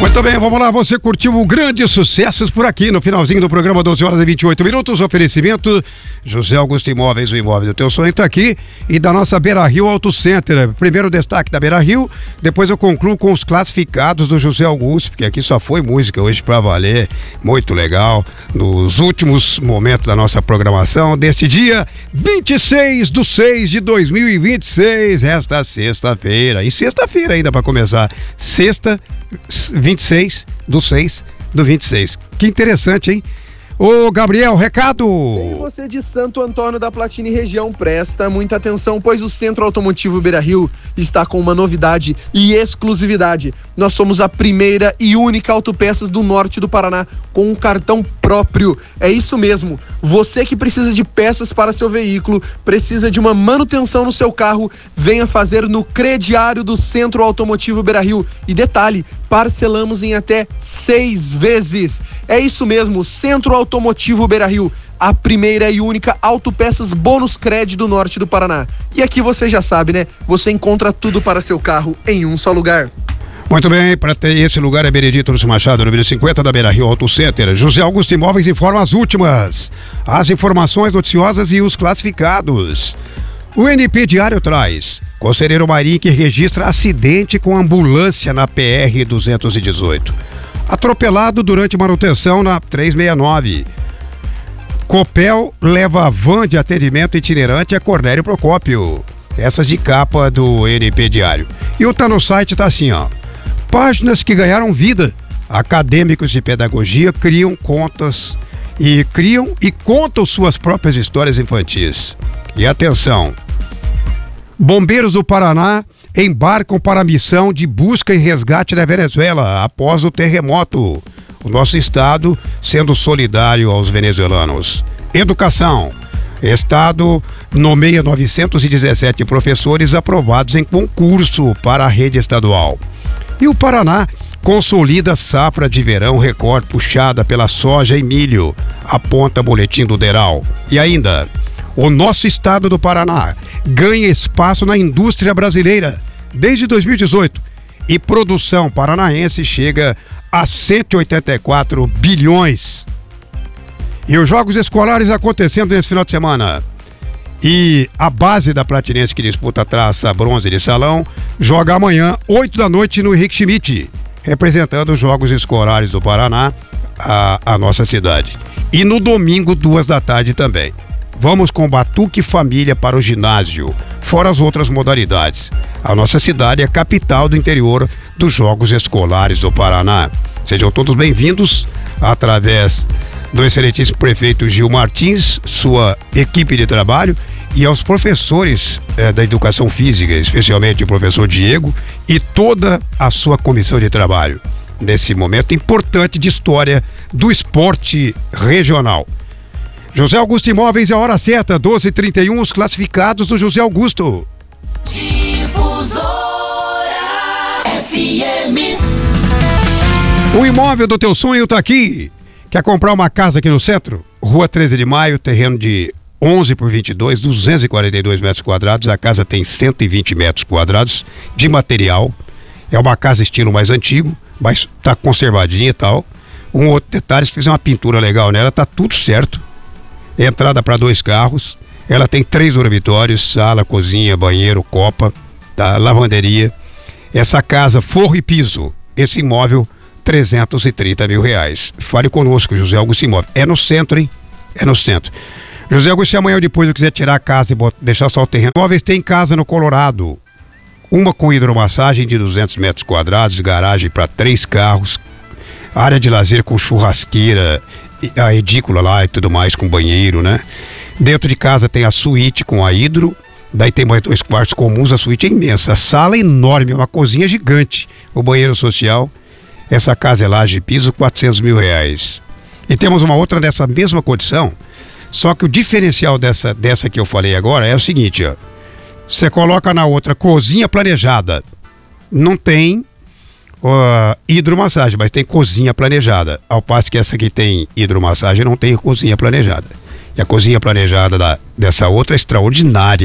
Muito bem, vamos lá, você curtiu o Grandes Sucessos por aqui no finalzinho do programa, 12 horas e 28 minutos, oferecimento José Augusto Imóveis, o imóvel do teu sonho está aqui, e da nossa Beira Rio Auto Center. Primeiro destaque da Beira Rio, depois eu concluo com os classificados do José Augusto, porque aqui só foi música hoje pra valer, muito legal, nos últimos momentos da nossa programação deste dia 26/6/2026, esta sexta-feira, e sexta-feira ainda para começar, sexta 26/6/26. Que interessante, hein? Ô Gabriel, recado! E você de Santo Antônio da Platina e região, presta muita atenção, pois o Centro Automotivo Beira Rio está com uma novidade e exclusividade. Nós somos a primeira e única autopeças do norte do Paraná com um cartão próprio. É isso mesmo, você que precisa de peças para seu veículo, precisa de uma manutenção no seu carro, venha fazer no crediário do Centro Automotivo Beira Rio. E detalhe, parcelamos em até 6 vezes. É isso mesmo, Centro Automotivo Beira Rio, a primeira e única autopeças bônus crédito do norte do Paraná. E aqui você já sabe, né? Você encontra tudo para seu carro em um só lugar. Muito bem, para ter esse lugar é Benedito Lúcio Machado, número 50 da Beira Rio Auto Center. José Augusto Imóveis informa as últimas, as informações noticiosas e os classificados. O NP Diário traz: Conselheiro Marim que registra acidente com ambulância na PR-218. Atropelado durante manutenção na 369. Copel leva van de atendimento itinerante a Cornélio Procópio. Essas de capa do NP Diário. E o tá no site, tá assim, ó. Páginas que ganharam vida. Acadêmicos de pedagogia criam e contam suas próprias histórias infantis. E atenção, bombeiros do Paraná embarcam para a missão de busca e resgate na Venezuela após o terremoto. O nosso estado sendo solidário aos venezuelanos. Educação. Estado nomeia 917 professores aprovados em concurso para a rede estadual. E o Paraná consolida safra de verão recorde puxada pela soja e milho, aponta boletim do DERAL. E ainda, o nosso estado do Paraná ganha espaço na indústria brasileira desde 2018 e produção paranaense chega a 184 bilhões. E os jogos escolares acontecendo nesse final de semana. E a base da Platinense, que disputa a traça bronze de salão, joga amanhã, 8 da noite, no Henrique Schmidt, representando os Jogos Escolares do Paraná, a nossa cidade. E no domingo, 2 da tarde também. Vamos com Batuque Família para o ginásio, fora as outras modalidades. A nossa cidade é a capital do interior dos Jogos Escolares do Paraná. Sejam todos bem-vindos através do excelentíssimo prefeito Gil Martins, sua equipe de trabalho, e aos professores da educação física, especialmente o professor Diego e toda a sua comissão de trabalho, nesse momento importante de história do esporte regional. José Augusto Imóveis, é a hora certa, 12h31, os classificados do José Augusto. Difusora FM. O imóvel do teu sonho tá aqui. Quer comprar uma casa aqui no centro? Rua 13 de Maio, terreno de 11 por 22, 242 metros quadrados. A casa tem 120 metros quadrados de material. É uma casa estilo mais antigo, mas tá conservadinha e tal. Um outro detalhe, se fizer uma pintura legal nela, tá tudo certo. Entrada para 2 carros. Ela tem 3 dormitórios, sala, cozinha, banheiro, copa, tá? Lavanderia. Essa casa, forro e piso. Esse imóvel, 330 mil reais. Fale conosco, José Augusto Imóveis. É no centro, hein? É no centro. José Augusto, se amanhã ou depois eu quiser tirar a casa e deixar só o terreno. Imóveis tem casa no Colorado. Uma com hidromassagem de 200 metros quadrados, garagem para 3 carros, área de lazer com churrasqueira, a edícula lá e tudo mais, com banheiro, né? Dentro de casa tem a suíte com a hidro, daí tem mais 2 quartos comuns, a suíte é imensa, a sala é enorme, uma cozinha gigante, o banheiro social. Essa casa é laje de piso, 400 mil reais. E temos uma outra nessa mesma condição, só que o diferencial dessa que eu falei agora é o seguinte, ó. Você coloca na outra cozinha planejada, não tem hidromassagem, mas tem cozinha planejada, ao passo que essa aqui tem hidromassagem, não tem cozinha planejada. E a cozinha planejada dessa outra é extraordinária.